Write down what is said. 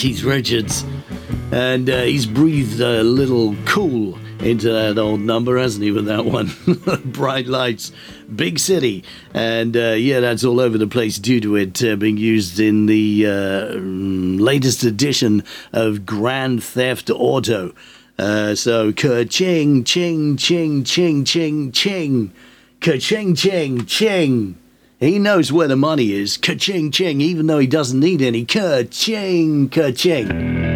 Keith Richards. And he's breathed a little cool into that old number, hasn't he, with that one? Bright Lights, Big City. And that's all over the place due to it being used in the latest edition of Grand Theft Auto. So, ka-ching, ching, ching, ching, ching, ching. Ka-ching, ching, ching. He knows where the money is. Ka-ching, ching, even though he doesn't need any. Ka-ching, ka-ching.